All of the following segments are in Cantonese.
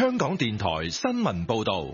香港電台新聞報道。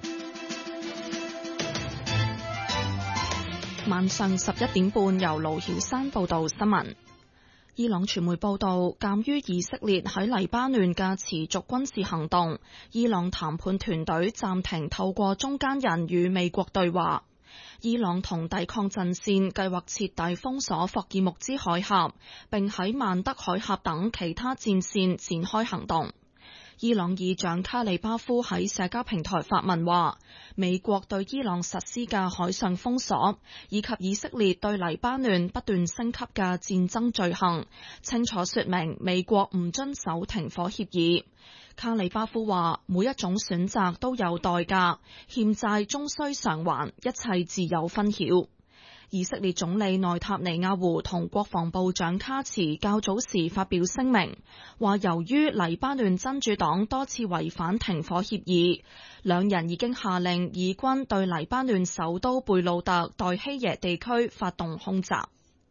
晚上11點半，由盧曉山報道新聞。伊朗傳媒報道，鑑於以色列喺黎巴嫩嘅持續軍事行動，伊朗談判團隊暫停透過中間人與美國對話。伊朗同抵抗陣線計劃徹底封鎖霍爾木茲海峽，並喺曼德海峽等其他戰線展開行動。伊朗議長卡里巴夫喺社交平台發文話，美國對伊朗實施嘅海上封鎖，以及以色列對黎巴嫩不斷升級嘅戰爭罪行，清楚說明美國唔遵守停火協議。卡里巴夫話，每一種選擇都有代價，欠債終須償還，一切自有分曉。以色列總理內塔尼亞胡同國防部長卡茨較早時發表聲明，話由於黎巴嫩真主黨多次違反停火協議，兩人已經下令以軍對黎巴嫩首都貝魯特代希耶地區發動空襲。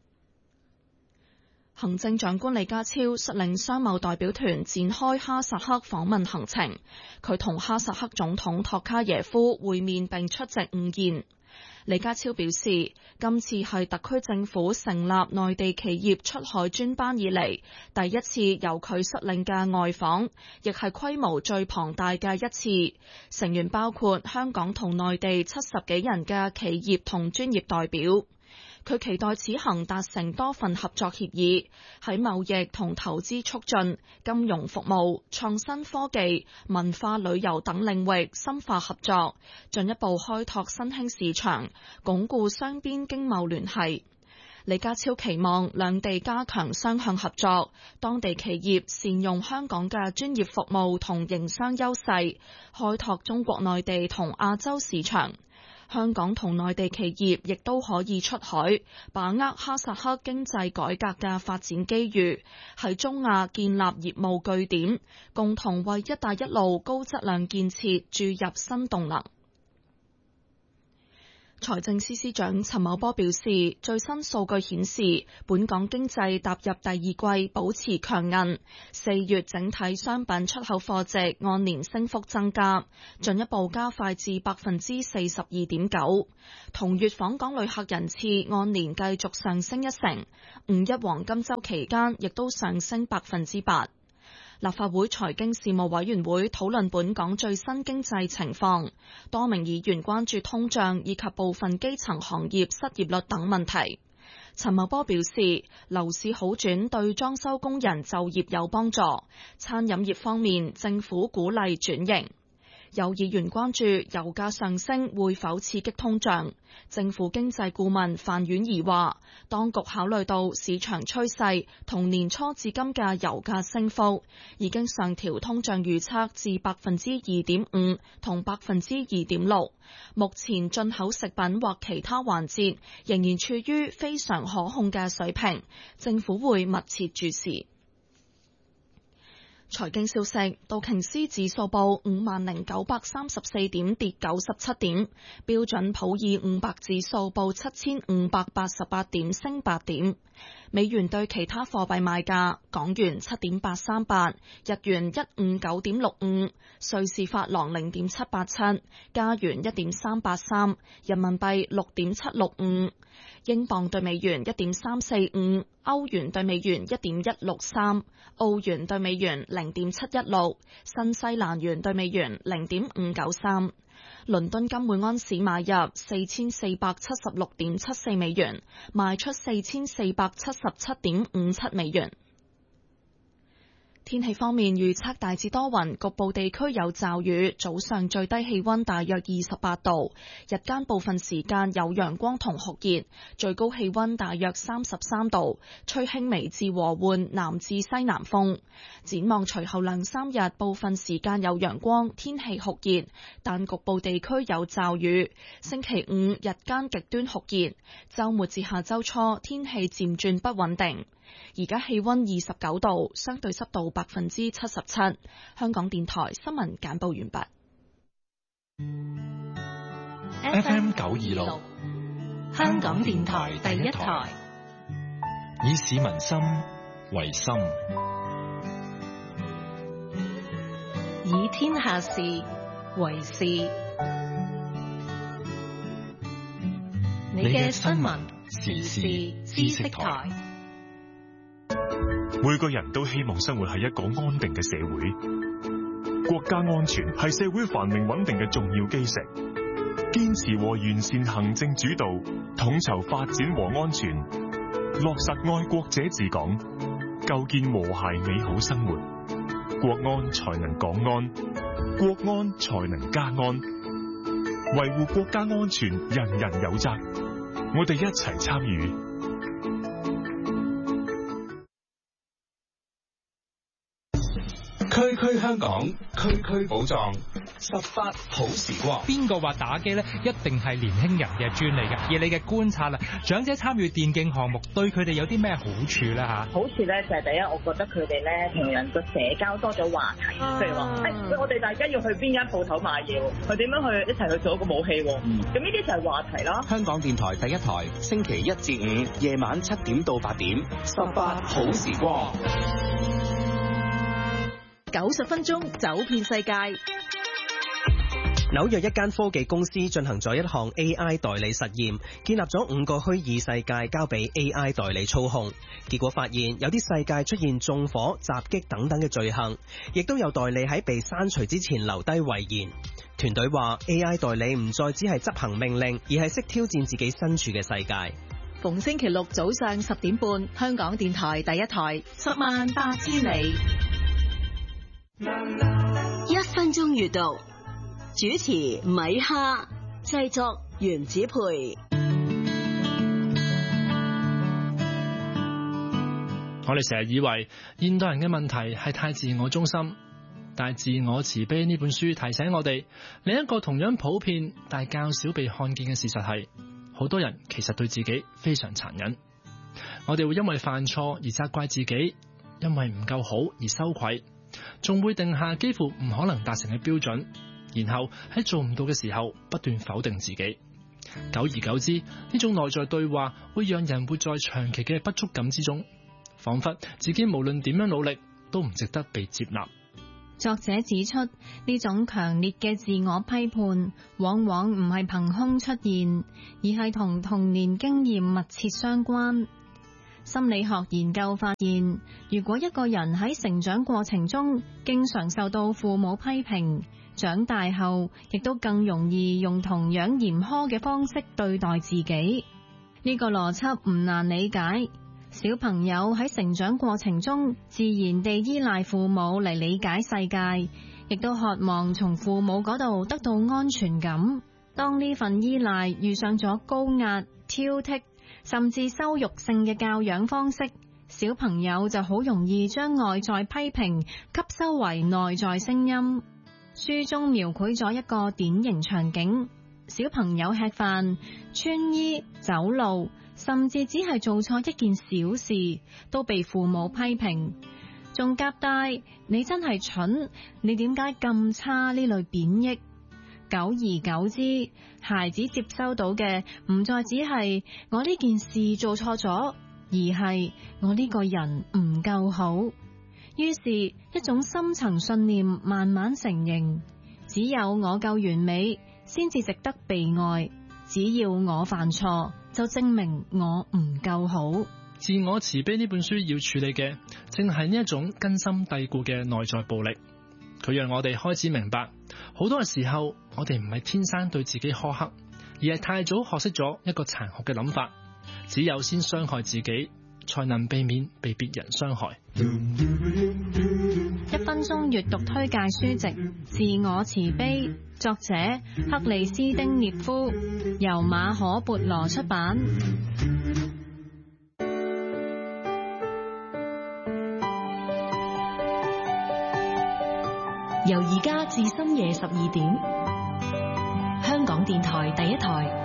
行政長官李家超率領商貿代表團展開哈薩克訪問行程，佢同哈薩克總統托卡耶夫會面並出席午宴。李家超表示，今次係特區政府成立內地企業出海專班以嚟第一次由佢率領嘅外訪，亦係規模最龐大嘅一次。成員包括香港同內地70幾人嘅企業同專業代表。佢期待此行達成多份合作協議，喺貿易同投資促進、金融服務、創新科技、文化旅遊等領域深化合作，進一步開拓新興市場，鞏固雙邊經貿聯繫。李家超期望兩地加強雙向合作，當地企業善用香港嘅專業服務同營商優勢，開拓中國內地同亞洲市場。香港同內地企業亦都可以出海，把握哈薩克經濟改革嘅發展機遇，喺中亞建立業務據點，共同為一帶一路高質量建設注入新動能。財政司司長陳茂波表示，最新數據顯示，本港經濟踏入第二季保持強韌，4月整體商品出口貨值按年升幅增加，進一步加快至42.9%。同月訪港旅客人次按年繼續上升1成，5一黃金週期間亦都上升8%。立法會財經事務委員會討論本港最新經濟情況，多名議員關注通脹以及部分基層行業失業率等問題。陳茂波表示，樓市好轉對裝修工人就業有幫助，餐飲業方面政府鼓勵轉型。有議員關注油價上升會否刺激通脹，政府經濟顧問范婉儀話，當局考慮到市場趨勢同年初至今嘅油價升幅，已經上調通脹預測至2.5%同2.6%。目前進口食品或其他環節仍然處於非常可控嘅水平，政府會密切注視。財經消息，道瓊斯指數報50,934點，跌97點；標準普爾500指數報7,588點，升8點。美元對其他貨幣賣價：港元7.838，日元159.65，瑞士法郎0.787，加元1.383，人民幣6.765。英鎊對美元1.345，歐元對美元1.163，澳元對美元0.716，新西蘭元對美元0.593。倫敦金每安士買入4476.74美元，賣出4477.57美元。天氣方面預測大致多雲，局部地區有驟雨，早上最低氣溫大約28度，日間部分時間有陽光同酷熱，最高氣溫大約33度，吹輕微至和緩南至西南風。展望隨後2-3日，部分時間有陽光，天氣酷熱，但局部地區有驟雨。星期5日間極端酷熱，週末至下週初天氣漸轉不穩定。而家氣溫29度，相對濕度77%。香港電台新聞簡報完畢。 FM 926， 香港電台第一台， 以市民心為心， 以天下事為事。你嘅新聞時事知識台。 每個人都希望生活喺一個安定嘅社會，國家安全係社會繁榮穩定嘅重要基石。堅持和完善行政主導，統籌發展和安全，落實愛國者治港，構建和諧美好生活。國安才能港安，國安才能家安。維護國家安全，人人有責。我哋一齊參與。 區區香港，區區寶藏，18好時光。 邊個話打機呢？一定係年輕人嘅專利嘅。以你嘅觀察啦，長者參與電競項目對佢哋有啲咩好處呢？嚇， 好處咧就係第一，我覺得佢哋咧同人個社交多咗話題，譬如話，我哋大家要去邊間鋪頭買嘢，佢點樣去一齊去做一個武器，咁呢啲就係話題啦。 香港電台第一台，星期1至5夜晚7點到8點，18好時光。 90分鐘走遍世界。 紐約一間科技公司進行咗一項 AI 代理實驗，建立咗5個虛擬世界交俾 AI 代理操控，結果發現有啲世界出現縱火、襲擊等等嘅罪行，亦都有代理喺被刪除之前留低遺言。團隊話 AI 代理唔再只係執行命令，而係識挑戰自己身處嘅世界。 逢星期六早上10點半，香港電台第一台，108000里。 1分鐘閱讀，主持米哈，製作袁子培。 我哋成日以為現代人嘅問題係太自我中心，但係自我慈悲呢本書提醒我哋，另一個同樣普遍但係較少被看見嘅事實係，好多人其實對自己非常殘忍。我哋會因為犯錯而責怪自己，因為唔夠好而羞愧，仲會定下幾乎唔可能達成嘅標準，然後喺做唔到嘅時候不斷否定自己。久而久之，呢種內在對話會讓人活在長期嘅不足感之中，仿佛自己無論點樣努力都唔值得被接納。 作者指出，呢種強烈嘅自我批判往往唔係憑空出現，而係同童年經驗密切相關。心理學研究發現，如果一個人喺成長過程中經常受到父母批評，長大後亦都更容易用同樣嚴苛嘅方式對待自己。呢個邏輯唔難理解。小朋友喺成長過程中自然地依賴父母嚟理解世界，亦都渴望從父母嗰度得到安全感。當呢份依賴遇上咗高壓、挑剔甚至羞辱性嘅教養方式，小朋友就好容易將外在批評吸收為內在聲音。書中描繪咗一個典型場景，小朋友吃飯、穿衣、走路，甚至只係做錯一件小事，都被父母批評，仲夾帶你真係蠢，你點解咁差呢類貶抑。久而久之，孩子接收到嘅唔再只係我呢件事做錯咗，而係我呢個人唔夠好。於是，一種深層信念慢慢成形，只有我夠完美，先至值得被愛。只要我犯錯，就證明我唔夠好。 自我慈悲呢本書要處理嘅，正係呢一種根深蒂固嘅內在暴力。佢讓我哋開始明白，好多嘅時候，我哋唔係天生對自己苛刻，而係太早學識咗一個殘酷嘅諗法。只有先傷害自己，才能避免被別人傷害。 1分鐘閱讀推介書籍《自我慈悲》，作者克里斯丁涅夫，由馬可孛羅出版。 由而家至深夜12點，香港電台第一台。